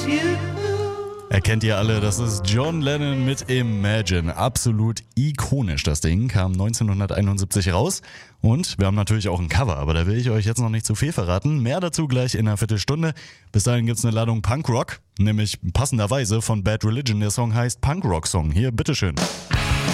you. Erkennt ihr alle, das ist John Lennon mit Imagine. Absolut ikonisch, das Ding. Kam 1971 raus. Und wir haben natürlich auch ein Cover, aber da will ich euch jetzt noch nicht zu viel verraten. Mehr dazu gleich in einer Viertelstunde. Bis dahin gibt's eine Ladung Punkrock, nämlich passenderweise von Bad Religion. Der Song heißt Punkrock Song. Hier, bitteschön.